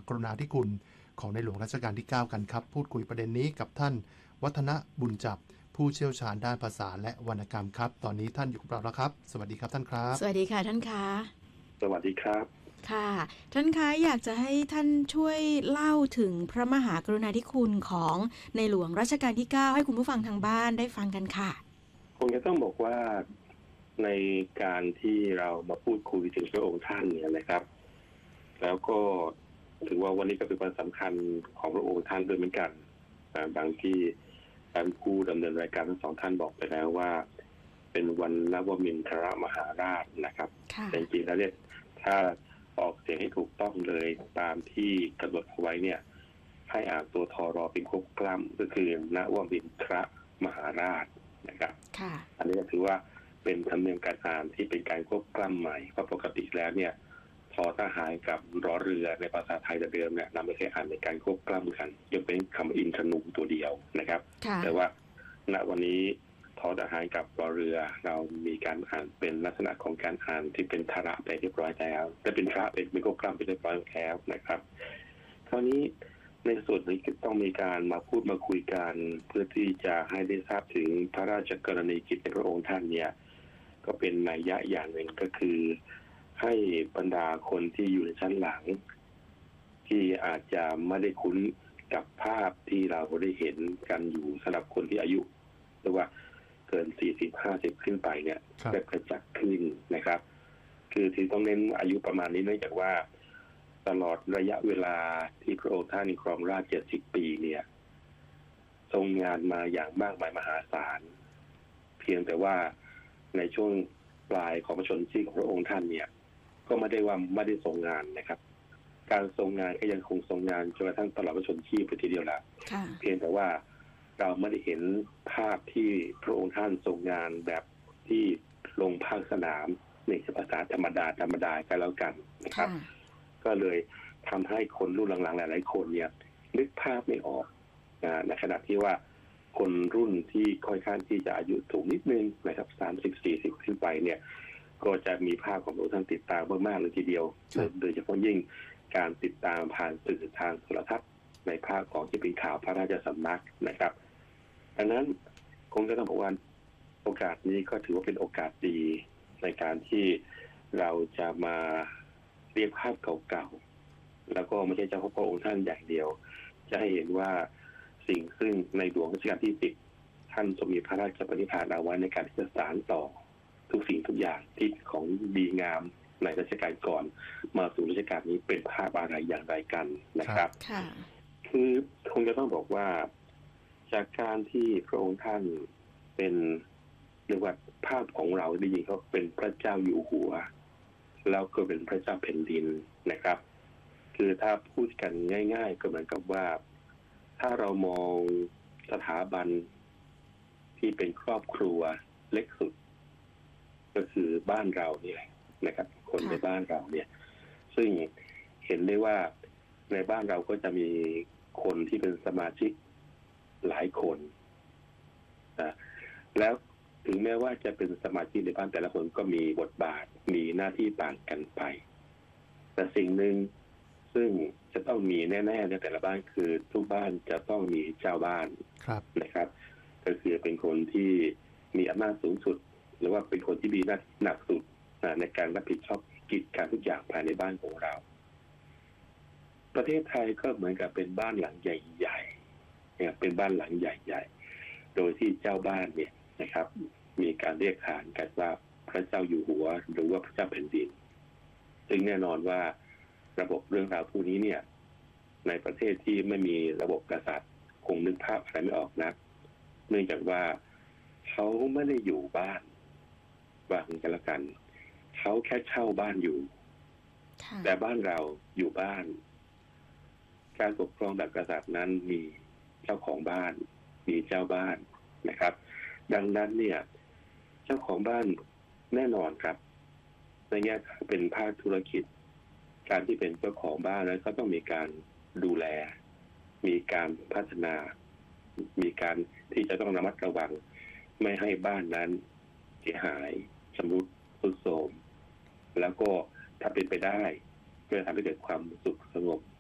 กรุณาธิคุณของในหลวงรัชกาลที่ 9 กันครับพูดคุยประเด็นนี้กับท่านวัฒนบุญจับผู้เชี่ยวชาญด้านภาษาและวรรณกรรมครับตอนนี้ท่านอยู่กับเราแล้วครับสวัสดีครับท่านครับสวัสดีค่ะท่านคะสวัสดีครับค่ะท่านคะอยากจะให้ท่านช่วยเล่าถึงพระมหากรุณาธิคุณของในหลวงรัชกาลที่ 9ให้คุณผู้ฟังทางบ้านได้ฟังกันค่ะคงจะต้องบอกว่าในการที่เรามาพูดคุยถึงพระองค์ท่านเนี่ยนะครับแล้วก็ถือว่าวันนี้ก็เป็นวันสำคัญของพระองค์ท่านด้วยเหมือนกันดังที่ท่านผู้ดำเนินรายการทั้งสองท่านบอกไปแล้วว่าเป็นวันนวมินทรมหาราชนะครับแต่จริงๆแล้วเนี่ยถ้าออกเสียงให้ถูกต้องเลยตามที่กำหนดเอาไว้เนี่ยให้อ่านตัวทรเป็นควบกล้ำก็คือนวมินทรมหาราชนะครับอันนี้ก็ถือว่าเป็นธรรมเนียมการอ่านที่เป็นการควบกล้ำใหม่เพราะปกติแล้วเนี่ยทอทหารกับรอเรือในภาษาไทยเดิมเนี่ยเราไม่เคยอ่านในการควบกล้ำกันยกเป็นคำอินทนูตัวเดียวนะครับแต่ว่าณวันนี้ทอทหารกับรอเรือเรามีการอ่านเป็นลักษณะของการอ่านที่เป็นทระไปเรียบร้อยแล้วแต่เป็นทระเป็นควบกล้ำไปเรียบร้อยแล้วนะครับคราวนี้ในส่วนนี้ต้องมีการมาพูดมาคุยกันเพื่อที่จะให้ได้ทราบถึงพระราชกรณียกิจในพระองค์ท่านเนี่ยก็เป็นนัยยะอย่างหนึ่งก็คือให้บรรดาคนที่อยู่ในชั้นหลังที่อาจจะไม่ได้คุ้นกับภาพที่เราได้เห็นกันอยู่สำหรับคนที่อายุหรือว่าเกิน40-50ขึ้นไปเนี่ยได้ประจักษ์ขึ้นนะครับคือที่ต้องเน้นอายุประมาณนี้เนื่องจากว่าตลอดระยะเวลาที่พระองค์ท่านครองราชย์70 ปีเนี่ยทรงงานมาอย่างมากมายมหาศาลเพียงแต่ว่าในช่วงปลายของพระชนม์ชีพของพระองค์ท่านเนี่ยก็ไม่ได้ว่าไม่ได้ทรงงานนะครับการทรงงานก็ยังคงทรงงานจนกระทั่งตลอดพระชนม์ชีพไปทีเดียวละเพียงแต่ว่าเราไม่ได้เห็นภาพที่พระองค์ท่านทรงงานแบบที่ลงภาคสนามในภาษาธรรมดากันแล้วกันนะครับก็เลยทำให้คนรุ่นหลังๆหลายๆคนเนี่ยนึกภาพไม่ออกในขณะที่ว่าคนรุ่นที่ค่อยข้างที่จะอายุสูงนิดนึงนะครับ30-40ขึ้นไปเนี่ยก็จะมีภาพของพระองค์ท่านติดตามมากๆเลยทีเดียวโดยเฉพาะยิ่งการติดตามผ่านสื่อทางโทรทัศน์ในภาคของที่เป็นข่าวพระราชสำนักนะครับดังนั้นคงจะต้องบอกว่าโอกาสนี้ก็ถือว่าเป็นโอกาสดีในการที่เราจะมาเรียกภาพเก่าๆแล้วก็ไม่ใช่เฉพาะพระองค์ท่านอย่างเดียวจะให้เห็นว่าสิ่งซึ่งในหลวงรัชกาลที่10ท่านทรงมีพระราชปณิธานเอาไว้ในการที่จะสานต่อทุกสิ่งทุกอย่างที่ของดีงามในรัชกาลก่อนมาสู่รัชกาลนี้เป็นภาพอะไรอย่างไรกันนะครับคือคงจะต้องบอกว่าจากการที่พระองค์ท่านเป็นเรียกว่าภาพของเราได้ยินเขาเป็นพระเจ้าอยู่หัวแล้วก็เป็นพระเจ้าแผ่นดินนะครับคือถ้าพูดกันง่ายๆก็เหมือนกับว่าถ้าเรามองสถาบันที่เป็นครอบครัวเล็กสุดก็คือบ้านเรานี่แหละนะครับคนในบ้านเราเนี่ยซึ่งเห็นได้ว่าในบ้านเราก็จะมีคนที่เป็นสมาชิกหลายคนนะแล้วถึงแม้ว่าจะเป็นสมาชิกในบ้านแต่ละคนก็มีบทบาทมีหน้าที่ต่างกันไปแต่สิ่งหนึ่งซึ่งจะต้องมีแน่ๆในแต่ละบ้านคือทุกบ้านจะต้องมีเจ้าบ้านนะครับก็คือเป็นคนที่มีอำนาจสูงสุดหรือว่าเป็นคนที่มีหน้าที่หนักสุดในการรับผิดชอบกิจการทุกอย่างภายในบ้านของเราประเทศไทยก็เหมือนกับเป็นบ้านหลังใหญ่ๆเนี่ยเป็นบ้านหลังใหญ่ๆโดยที่เจ้าบ้านเนี่ยนะครับมีการเรียกขานกันว่าพระเจ้าอยู่หัวหรือว่าพระเจ้าแผ่นดินซึ่งแน่นอนว่าระบบเรื่องราวพวกนี้เนี่ยในประเทศที่ไม่มีระบบกษัตริย์คงนึกภาพอะไรไม่ออกนักเนื่องจากว่าเขาไม่ได้อยู่บ้านว่ากันละกันเขาแค่เช่าบ้านอยู่แต่บ้านเราอยู่บ้านการปกครองแบบกษัตริย์นั้นมีเจ้าของบ้านมีเจ้าบ้านนะครับดังนั้นเนี่ยเจ้าของบ้านแน่นอนครับในแง่เป็นภาคธุรกิจการที่เป็นเจ้าของบ้านนั้นก็ต้องมีการดูแลมีการพัฒนามีการที่จะต้องระมัดระวังไม่ให้บ้านนั้นเสียหายชำรุดทรุดโทรมแล้วก็ถ้าเป็นไปได้เพื่อทำให้เกิดความสุขสงบ